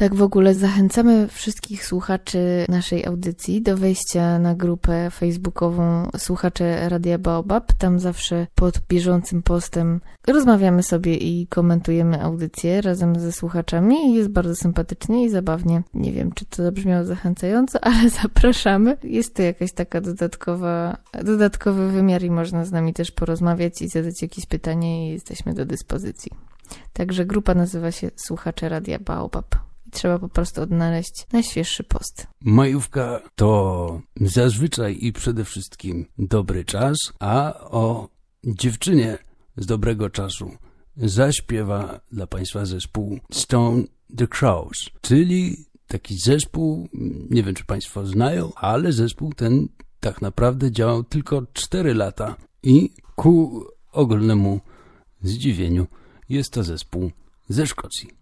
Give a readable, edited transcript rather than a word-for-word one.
Tak w ogóle zachęcamy wszystkich słuchaczy naszej audycji do wejścia na grupę facebookową Słuchacze Radia Baobab. Tam zawsze pod bieżącym postem rozmawiamy sobie i komentujemy audycję razem ze słuchaczami. Jest bardzo sympatycznie i zabawnie. Nie wiem, czy to zabrzmiało zachęcająco, ale zapraszamy. Jest to jakaś taka dodatkowy wymiar i można z nami też porozmawiać i zadać jakieś pytanie i jesteśmy do dyspozycji. Także grupa nazywa się Słuchacze Radia Baobab. Trzeba po prostu odnaleźć najświeższy post. Majówka to zazwyczaj i przede wszystkim dobry czas, a o dziewczynie z dobrego czasu zaśpiewa dla Państwa zespół Stone the Crows, czyli taki zespół, nie wiem czy Państwo znają, ale zespół ten tak naprawdę działał tylko 4 lata i ku ogólnemu zdziwieniu jest to zespół ze Szkocji.